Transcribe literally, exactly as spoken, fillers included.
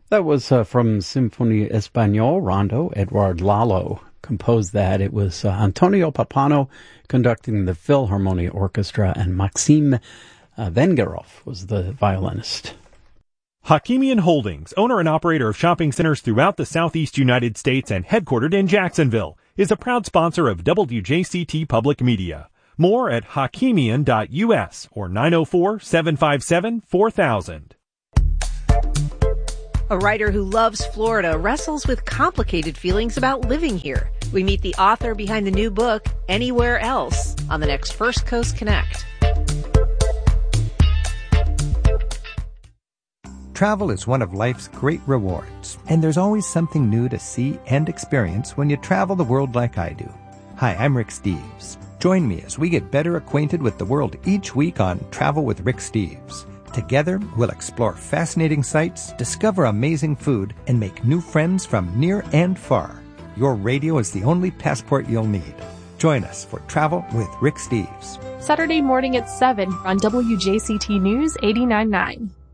That was uh, from Sinfonia Español. Rondo, Edward Lalo composed that. It was uh, Antonio Papano conducting the Philharmonia Orchestra, and Maxim uh, Vengerov was the violinist. Hakimian Holdings, owner and operator of shopping centers throughout the Southeast United States and headquartered in Jacksonville, is a proud sponsor of W J C T Public Media. More at hakimian dot U S or nine oh four, seven five seven, four thousand. A writer who loves Florida wrestles with complicated feelings about living here. We meet the author behind the new book, Anywhere Else, on the next First Coast Connect. Travel is one of life's great rewards, and there's always something new to see and experience when you travel the world like I do. Hi, I'm Rick Steves. Join me as we get better acquainted with the world each week on Travel with Rick Steves. Together, we'll explore fascinating sights, discover amazing food, and make new friends from near and far. Your radio is the only passport you'll need. Join us for Travel with Rick Steves. Saturday morning at seven on W J C T News eighty-nine point nine.